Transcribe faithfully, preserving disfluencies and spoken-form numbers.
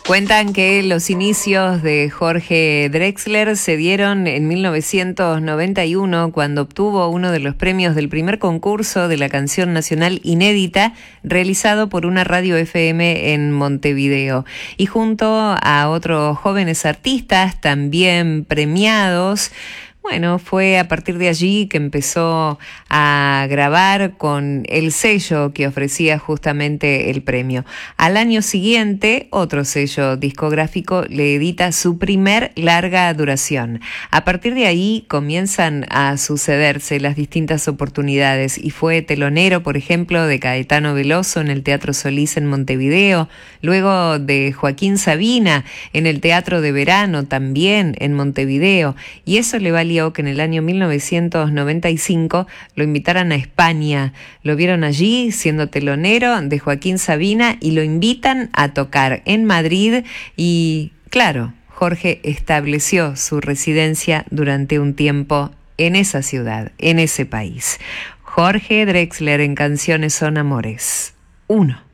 Cuentan que los inicios de Jorge Drexler se dieron en mil novecientos noventa y uno, cuando obtuvo uno de los premios del primer concurso de la canción nacional inédita realizado por una radio F M en Montevideo. Y junto a otros jóvenes artistas también premiados, bueno, fue a partir de allí que empezó a grabar con el sello que ofrecía justamente el premio. Al año siguiente, otro sello discográfico le edita su primer larga duración. A partir de ahí comienzan a sucederse las distintas oportunidades y fue telonero, por ejemplo, de Caetano Veloso en el Teatro Solís en Montevideo, luego de Joaquín Sabina en el Teatro de Verano también en Montevideo, y eso le valió que en el año mil novecientos noventa y cinco lo invitaran a España. Lo vieron allí siendo telonero de Joaquín Sabina y lo invitan a tocar en Madrid y, claro, Jorge estableció su residencia durante un tiempo en esa ciudad, en ese país. Jorge Drexler en Canciones son Amores. Uno.